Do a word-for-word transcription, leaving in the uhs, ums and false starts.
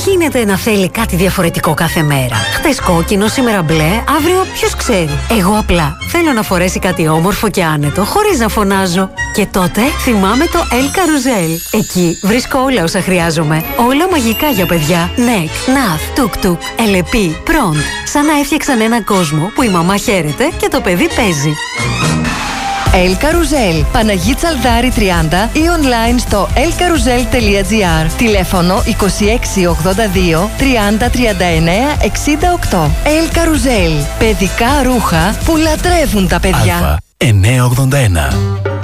γίνεται να θέλει κάτι διαφορετικό κάθε μέρα? Χτες κόκκινο, σήμερα μπλε, αύριο ποιος ξέρει. Εγώ απλά θέλω να φορέσει κάτι όμορφο και άνετο, χωρίς να φωνάζω. Και τότε θυμάμαι το El Carrousel. Εκεί βρίσκω όλα όσα χρειάζομαι. Όλα μαγικά για παιδιά. Νεκ, Ναθ, Τουκ-Τουκ, Ελεπί, Προντ. Σαν να έφτιαξαν έναν κόσμο που η μαμά χαίρεται και το παιδί παίζει. El Carrousel, Παναγί Τσαλδάρη τριάντα ή online στο ελ καρουζέλ τελεία τζι άρ. Τηλέφωνο είκοσι έξι ογδόντα δύο τριάντα τριάντα εννέα εξήντα οκτώ. El Carrousel, παιδικά ρούχα που λατρεύουν τα παιδιά. Α, εννιακόσια ογδόντα ένα.